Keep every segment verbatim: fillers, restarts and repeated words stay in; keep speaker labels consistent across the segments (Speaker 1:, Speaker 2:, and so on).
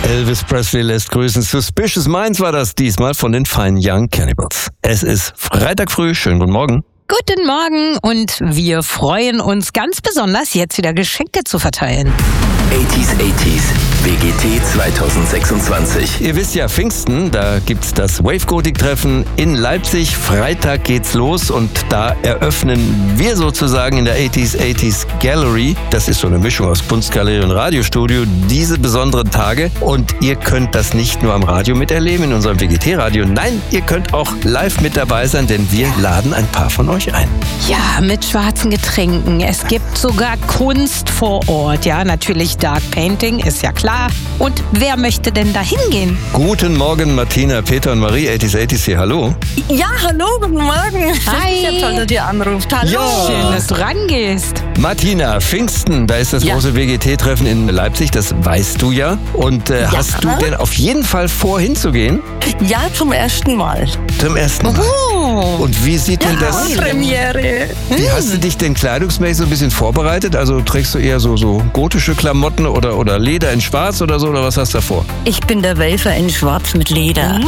Speaker 1: Elvis Presley lässt grüßen. Suspicious Minds war das diesmal von den Fine Young Cannibals. Es ist Freitag früh. Schönen guten Morgen.
Speaker 2: Guten Morgen und wir freuen uns ganz besonders, jetzt wieder Geschenke zu verteilen.
Speaker 3: achtziger achtziger W G T zwanzig sechsundzwanzig.
Speaker 1: Ihr wisst ja, Pfingsten, da gibt's das Wave-Gotik-Treffen in Leipzig. Freitag geht's los und da eröffnen wir sozusagen in der achtziger achtziger Gallery, das ist so eine Mischung aus Kunstgalerie und Radiostudio, diese besonderen Tage. Und ihr könnt das nicht nur am Radio miterleben, in unserem W G T-Radio. Nein, ihr könnt auch live mit dabei sein, denn wir laden ein paar von euch ein.
Speaker 2: Ja, mit schwarzen Getränken. Es gibt sogar Kunst vor Ort. Ja, natürlich Dark Painting, ist ja klar. Und wer möchte denn da hingehen?
Speaker 1: Guten Morgen, Martina, Peter und Marie, achtziger achtziger hier. Hallo.
Speaker 4: Ja, hallo, guten Morgen.
Speaker 2: Hi.
Speaker 4: Ich toll, dass ihr anruft. Hallo.
Speaker 1: Ja.
Speaker 2: Schön, dass du rangehst.
Speaker 1: Martina, Pfingsten, da ist das
Speaker 4: Ja.
Speaker 1: große W G T-Treffen in Leipzig, das weißt du ja. Und äh,
Speaker 4: Ja.
Speaker 1: hast du denn auf jeden Fall vor, hinzugehen?
Speaker 4: Ja, zum ersten Mal.
Speaker 1: Zum ersten Mal.
Speaker 2: Oh.
Speaker 1: Und wie sieht denn das...
Speaker 4: Premiere.
Speaker 1: Wie hast du dich denn kleidungsmäßig so ein bisschen vorbereitet? Also trägst du eher so, so gotische Klamotten oder, oder Leder in schwarz oder so? Oder was hast du davor?
Speaker 4: Ich bin der Wafer in Schwarz mit Leder.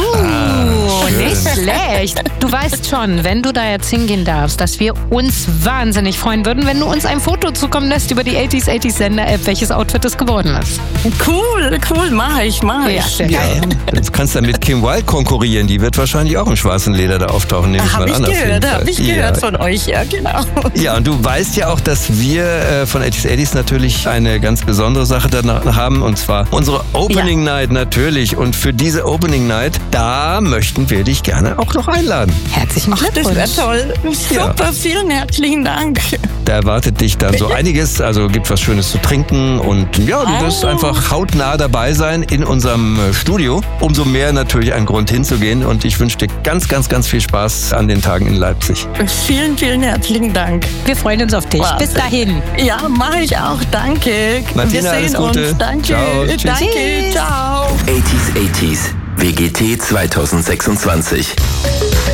Speaker 2: Oh,
Speaker 1: schön.
Speaker 2: nicht schlecht. Du weißt schon, wenn du da jetzt hingehen darfst, dass wir uns wahnsinnig freuen würden, wenn du uns ein Foto zukommen lässt über die achtziger achtziger Sender-App, welches Outfit es geworden ist.
Speaker 4: Cool, cool, mach ich, mach ich.
Speaker 2: Ja, sehr geil.
Speaker 1: Jetzt kannst du dann mit Kim Wilde konkurrieren. Die wird wahrscheinlich auch im schwarzen Leder da auftauchen, nehme ich
Speaker 4: Hab
Speaker 1: mal
Speaker 4: ich
Speaker 1: an. auf jeden
Speaker 4: gehört,
Speaker 1: Fall.
Speaker 4: hab ich
Speaker 1: Ja.
Speaker 4: gehört von euch, ja, genau.
Speaker 1: Ja, und du weißt ja auch, dass wir äh, von achtziger achtziger natürlich eine ganz besondere Sache danach haben, und zwar unsere Opening Night natürlich. Und für diese Opening Night, da möchten wir dich gerne auch noch einladen.
Speaker 2: Herzlichen
Speaker 4: Das
Speaker 2: Glückwunsch.
Speaker 4: wäre toll. Super, vielen herzlichen Dank.
Speaker 1: Da erwartet dich dann so einiges, also gibt was Schönes zu trinken und ja, du wirst
Speaker 4: Oh.
Speaker 1: einfach hautnah dabei sein in unserem äh, Studio. Umso mehr natürlich ein Grund hinzugehen und ich wünsche dir ganz, ganz, ganz viel Spaß an den Tagen in Leipzig.
Speaker 4: Vielen, vielen herzlichen Dank.
Speaker 2: Wir freuen uns auf dich.
Speaker 4: Wahnsinn.
Speaker 2: Bis dahin.
Speaker 4: Ja, mache ich auch. Danke.
Speaker 1: Martina,
Speaker 4: Wir
Speaker 1: alles
Speaker 4: sehen
Speaker 1: Gute.
Speaker 4: uns. Danke.
Speaker 1: Ciao. Tschüss.
Speaker 4: Danke.
Speaker 2: Tschüss.
Speaker 4: Ciao.
Speaker 3: achtziger achtziger W G T zwanzig sechsundzwanzig.